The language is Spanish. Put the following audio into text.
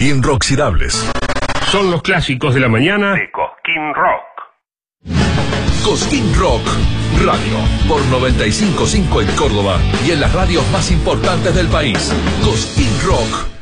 Inoxidables. Son los clásicos de la mañana de Cosquín Rock. Cosquín Rock Radio por 95.5 en Córdoba y en las radios más importantes del país. Cosquín Rock.